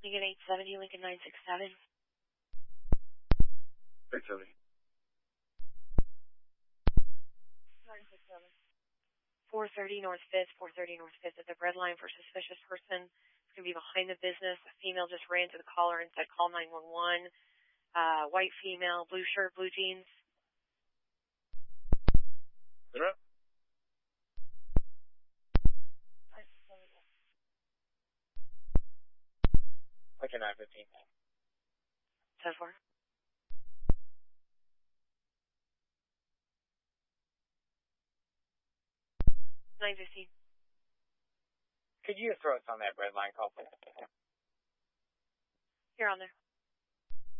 Lincoln 870, Lincoln 967. 670. 967. 430 North 5th, 430 North 5th at the red line for suspicious person. It's going to be behind the business. A female just ran to the caller and said, call 911. White female, blue shirt, blue jeans. Zero. Lincoln 915. 10-4. 915. Could you throw us on that red line call, please? You're on there.